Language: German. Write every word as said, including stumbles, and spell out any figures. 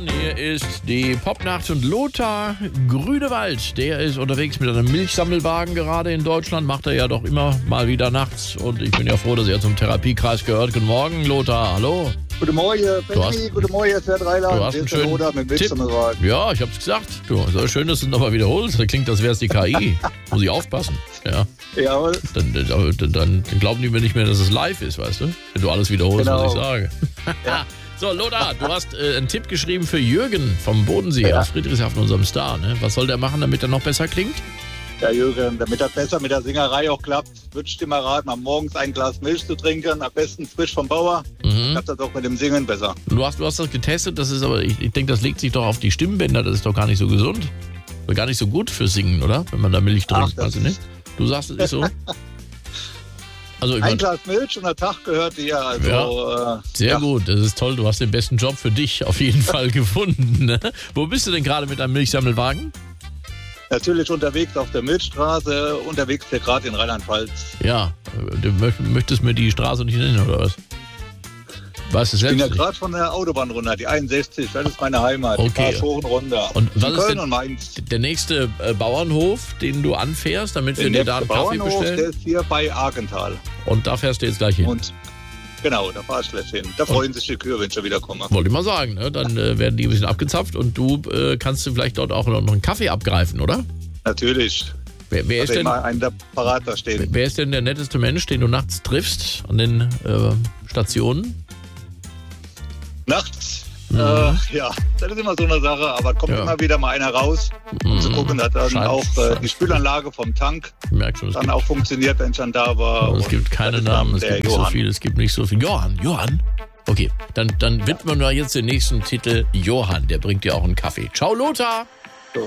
Johann, hier ist die Popnacht und Lothar Grünewald. Der ist unterwegs mit einem Milchsammelwagen gerade in Deutschland. Macht er ja doch immer mal wieder nachts. Und ich bin ja froh, dass er zum Therapiekreis gehört. Guten Morgen, Lothar. Hallo. Guten Morgen, Benny. Guten Morgen, Herr Dreiland. Du hast einen schönen Tipp. Ja, ich hab's gesagt. Du, so schön, dass du es nochmal wiederholst. Das klingt, als wäre es die K I. Muss ich aufpassen. Ja. Jawohl. Dann, dann, dann, dann glauben die mir nicht mehr, dass es live ist, weißt du? Wenn du alles wiederholst, genau. was ich sage. Ja. So, Lothar, du hast äh, einen Tipp geschrieben für Jürgen vom Bodensee ja. aus Friedrichshafen, unserem Star. Ne? Was soll der machen, damit er noch besser klingt? Ja, Jürgen, damit das besser mit der Singerei auch klappt, würde ich dir mal raten, am morgens ein Glas Milch zu trinken, am besten frisch vom Bauer. Mhm. Klappt das auch mit dem Singen besser. Du hast, du hast das getestet, das ist aber, ich, ich denke, das legt sich doch auf die Stimmbänder, das ist doch gar nicht so gesund. Oder gar nicht so gut fürs Singen, oder? Wenn man da Milch trinkt, weißt du nicht? Du sagst, es ist so? Also ein Glas Milch und der Tag gehört dir. Also, ja, äh, sehr ja. gut, das ist toll. Du hast den besten Job für dich auf jeden Fall gefunden. Ne? Wo bist du denn gerade mit deinem Milchsammelwagen? Natürlich unterwegs auf der Milchstraße, unterwegs hier gerade in Rheinland-Pfalz. Ja, du möchtest mir die Straße nicht nennen, oder was? Weißt du selbst? Ich bin ja gerade von der Autobahn runter, die einundsechzig, das ist meine Heimat. Okay. Ich fahre hoch und runter. Und was in ist Köln denn und Mainz. Der nächste äh, Bauernhof, den du anfährst, damit wir dir da einen Kaffee Bauernhof, bestellen? Der ist hier bei Argenthal. Und da fährst du jetzt gleich hin? Und genau, da fahr ich gleich hin. Da freuen und sich die Kühe, wenn ich schon wieder komme. Wollte ich mal sagen, ne? Dann äh, werden die ein bisschen abgezapft und du äh, kannst du vielleicht dort auch noch einen Kaffee abgreifen, oder? Natürlich. Wer, wer, ist denn, wer ist denn der netteste Mensch, den du nachts triffst an den äh, Stationen? Nachts? Mhm. Äh, ja, das ist immer so eine Sache, aber kommt ja. immer wieder mal einer raus, um mhm. zu gucken, dass dann Schein, auch äh, die Spülanlage vom Tank schon, dann auch funktioniert, wenn ich dann da war. Also es gibt keine Namen, es gibt nicht so viel, es gibt nicht so viel. Johann, Johann? Okay, dann, dann widmen wir jetzt den nächsten Titel Johann, der bringt dir auch einen Kaffee. Ciao, Lothar!